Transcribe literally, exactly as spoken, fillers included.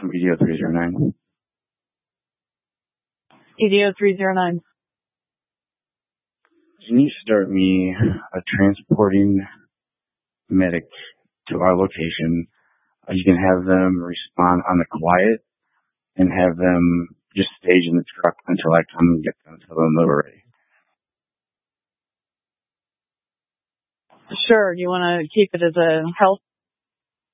from E D O three zero nine. E D O three zero nine. Can you start me a transporting medic to our location? You can have them respond on the quiet and have them just stage in the truck until I come and get them until they're ready. Sure. You want to keep it as a health